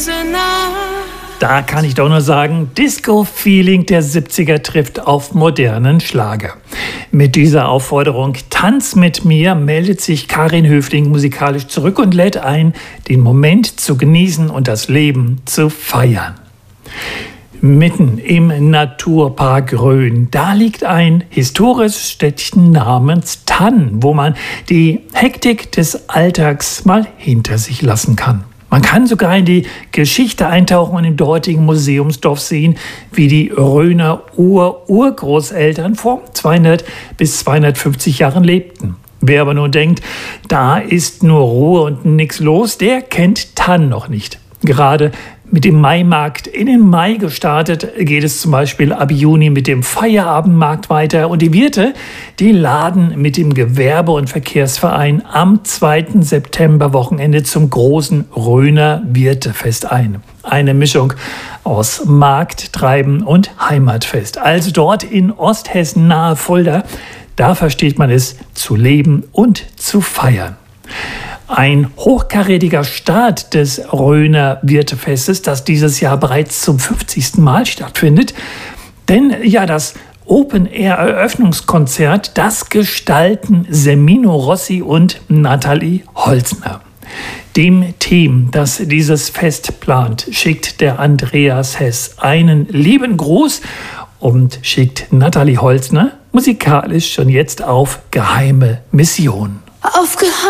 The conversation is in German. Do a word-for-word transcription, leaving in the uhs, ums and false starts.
diese Nacht. Da kann ich doch nur sagen, Disco-Feeling der siebziger trifft auf modernen Schlager. Mit dieser Aufforderung Tanz mit mir meldet sich Karin Höfling musikalisch zurück und lädt ein, den Moment zu genießen und das Leben zu feiern. Mitten im Naturpark Rhön, da liegt ein historisches Städtchen namens Thann, wo man die Hektik des Alltags mal hinter sich lassen kann. Man kann sogar in die Geschichte eintauchen und im dortigen Museumsdorf sehen, wie die Rhöner Ur-Urgroßeltern vor zweihundert bis zweihundertfünfzig Jahren lebten. Wer aber nun denkt, da ist nur Ruhe und nichts los, der kennt Thann noch nicht. Gerade mit dem Maimarkt in den Mai gestartet, geht es zum Beispiel ab Juni mit dem Feierabendmarkt weiter. Und die Wirte, die laden mit dem Gewerbe- und Verkehrsverein am zweiten September-Wochenende zum großen Rhöner Wirtefest ein. Eine Mischung aus Markttreiben und Heimatfest. Also dort in Osthessen nahe Fulda, da versteht man es zu leben und zu feiern. Ein hochkarätiger Start des Rhöner Wirtefestes, das dieses Jahr bereits zum fünfzigsten Mal stattfindet. Denn ja, das Open-Air-Eröffnungskonzert, das gestalten Semino Rossi und Nathalie Holzner. Dem Team, das dieses Fest plant, schickt der Andreas Hess einen lieben Gruß und schickt Nathalie Holzner musikalisch schon jetzt auf geheime Mission. Auf geheime